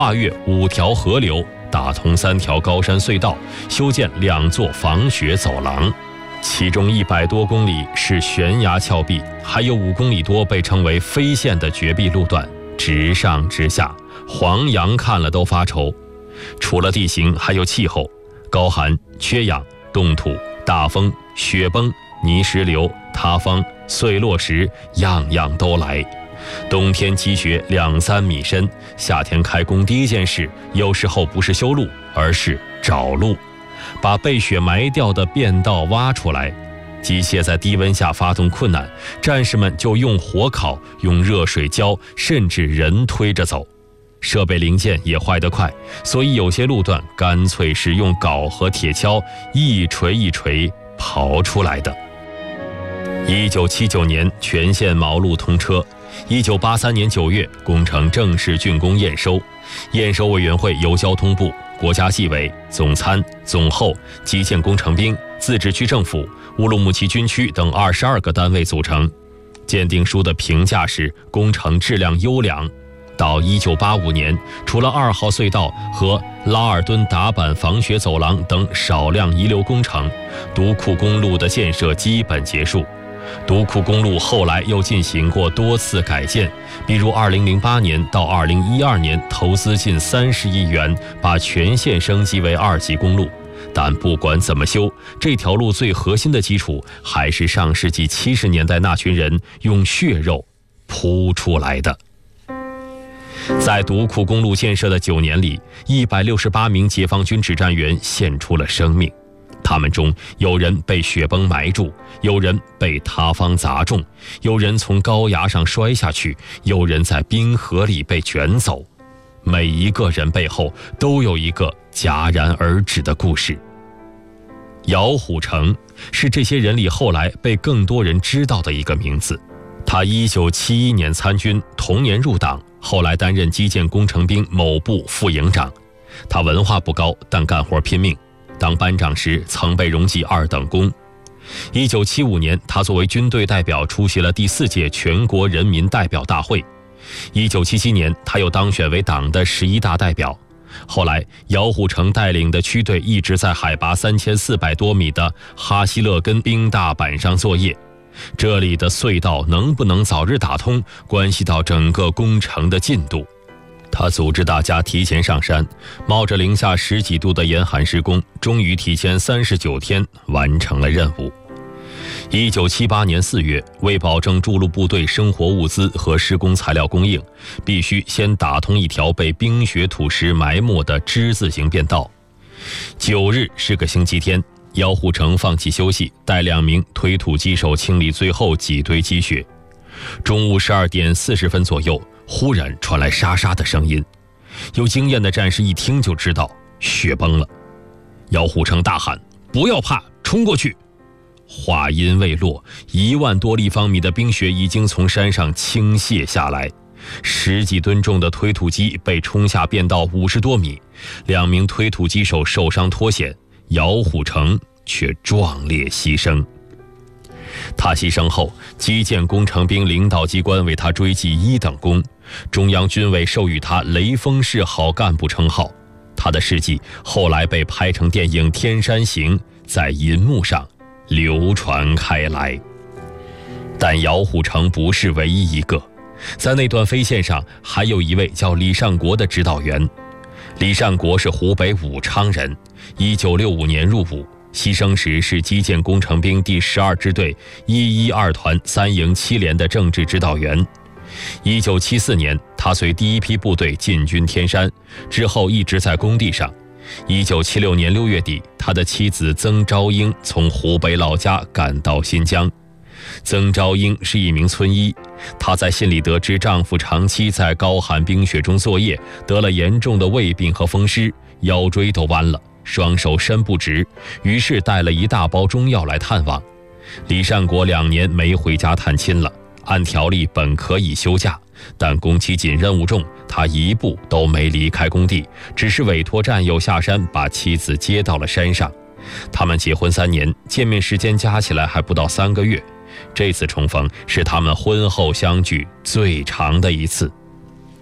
跨越5条河流，打通3条高山隧道，修建2座防雪走廊。其中100多公里是悬崖峭壁，还有5公里多被称为飞线的绝壁路段，直上直下，黄羊看了都发愁。除了地形，还有气候，高寒、缺氧、冻土、大风、雪崩、泥石流、塌方、碎落石，样样都来。冬天积雪2-3米深，夏天开工第一件事，有时候不是修路，而是找路，把被雪埋掉的便道挖出来。机械在低温下发动困难，战士们就用火烤，用热水浇，甚至人推着走。设备零件也坏得快，所以有些路段干脆是用镐和铁锹一锤一锤刨出来的。1979年全线毛路通车，1983年9月工程正式竣工验收。验收委员会由交通部、国家纪委、总参、总后、基建工程兵、自治区政府、乌鲁木齐军区等22个单位组成。鉴定书的评价是工程质量优良。到1985年，除了2号隧道和拉尔敦达坂防雪走廊等少量遗留工程，独库公路的建设基本结束。独库公路后来又进行过多次改建，比如2008年到2012年投资近30亿元，把全线升级为2级公路。但不管怎么修，这条路最核心的基础还是上世纪70年代那群人用血肉铺出来的。在独库公路建设的9年里，168名解放军指战员献出了生命。他们中有人被雪崩埋住，有人被塌方砸中，有人从高崖上摔下去，有人在冰河里被卷走。每一个人背后都有一个戛然而止的故事。姚虎城是这些人里后来被更多人知道的一个名字。他1971年参军，同年入党，后来担任基建工程兵某部副营长。他文化不高，但干活拼命。当班长时曾被荣记2等功。1975年，他作为军队代表出席了第4届全国人民代表大会。1977年，他又当选为党的11大代表。后来，姚虎城带领的区队一直在海拔3400多米的哈希勒根冰大板上作业。这里的隧道能不能早日打通，关系到整个工程的进度。他组织大家提前上山，冒着零下10几度的严寒施工，终于提前39天完成了任务。1978年4月，为保证筑路部队生活物资和施工材料供应，必须先打通一条被冰雪土石埋没的之字形便道。9日是个星期天，姚虎城放弃休息，带2名推土机手清理最后几堆积雪。中午12点40分左右，忽然传来沙沙的声音，有经验的战士一听就知道雪崩了。姚虎城大喊：“不要怕，冲过去！”话音未落，1万多立方米的冰雪已经从山上倾泻下来，10几吨重的推土机被冲下便道50多米，2名推土机手受伤脱险，姚虎城却壮烈牺牲。他牺牲后，基建工程兵领导机关为他追记1等功，中央军委授予他雷锋式好干部称号。他的事迹后来被拍成电影《天山行》，在银幕上流传开来。但姚虎城不是唯一一个，在那段飞线上还有一位叫李善国的指导员。李善国是湖北武昌人，1965年入伍，牺牲时是基建工程兵第12支队112团3营7连的政治指导员。1974年，他随第1批部队进军天山，之后一直在工地上。1976年6月底，他的妻子曾昭英从湖北老家赶到新疆。曾昭英是一名村医，她在信里得知丈夫长期在高寒冰雪中作业，得了严重的胃病和风湿，腰椎都弯了，双手伸不直，于是带了一大包中药来探望。李善国2年没回家探亲了，按条例本可以休假，但工期紧任务重，他一步都没离开工地，只是委托战友下山把妻子接到了山上。他们结婚3年，见面时间加起来还不到3个月，这次重逢是他们婚后相聚最长的一次。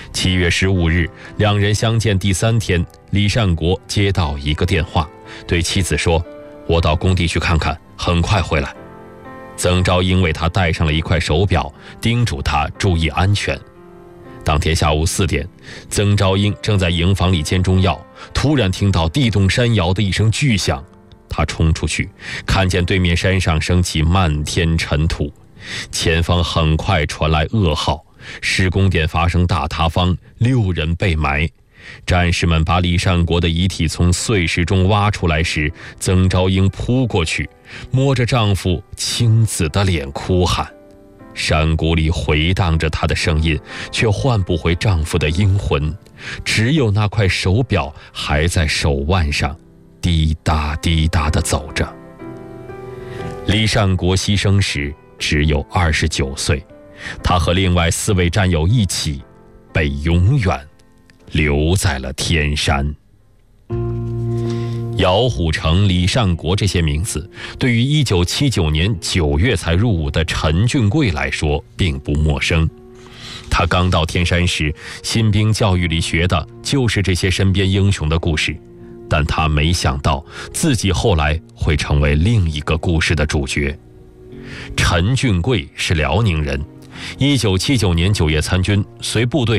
7月15日，两人相见第3天，李善国接到一个电话，对妻子说：“我到工地去看看，很快回来。”曾昭英为他戴上了一块手表，叮嘱他注意安全。当天下午4点，曾昭英正在营房里煎中药，突然听到地动山摇的一声巨响。他冲出去，看见对面山上升起漫天尘土，前方很快传来噩耗：施工点发生大塌方，6人被埋。战士们把李善国的遗体从碎石中挖出来时，曾昭英扑过去，摸着丈夫青紫的脸哭喊。山谷里回荡着她的声音，却唤不回丈夫的阴魂，只有那块手表还在手腕上滴答滴答地走着。李善国牺牲时只有29岁，他和另外4位战友一起被永远留在了天山。姚虎城、李善国这些名字，对于1979年9月才入伍的陈俊贵来说并不陌生。他刚到天山时，新兵教育里学的就是这些身边英雄的故事，但他没想到自己后来会成为另一个故事的主角。陈俊贵是辽宁人，1979年9月参军，随部队